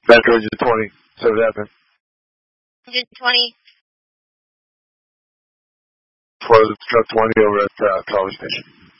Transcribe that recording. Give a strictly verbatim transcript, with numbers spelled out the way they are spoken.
Metro Engine twenty, seven Admin. Engine twenty. For the truck twenty over at uh, College Station.